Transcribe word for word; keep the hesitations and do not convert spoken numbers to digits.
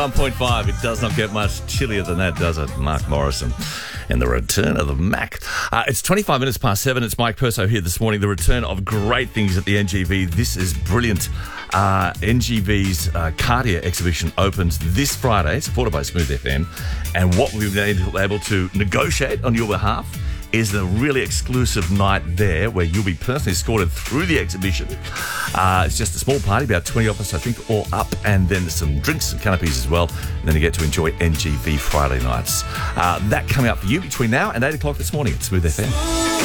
ninety-one point five. It does not get much chillier than that, does it? Mark Morrison and the return of the Mac. Uh, it's twenty-five minutes past seven. It's Mike Perso here this morning. The return of great things at the N G V. This is brilliant. Uh, N G V's uh, Cartier exhibition opens this Friday, supported by Smooth F M. And what we've been able to negotiate on your behalf is a really exclusive night there where you'll be personally escorted through the exhibition. Uh, it's just a small party, about twenty of us, I think, all up, and then some drinks and canopies as well. And then you get to enjoy N G V Friday nights. Uh, that coming up for you between now and eight o'clock this morning at Smooth F M.